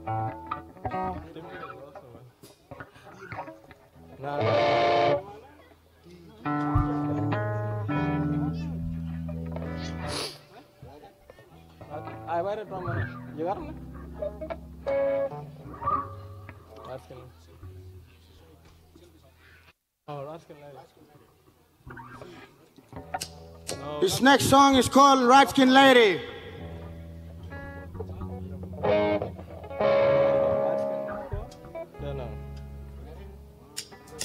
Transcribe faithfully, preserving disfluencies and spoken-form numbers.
I waited from uh, llegaron. This next song is called Light Skin Lady.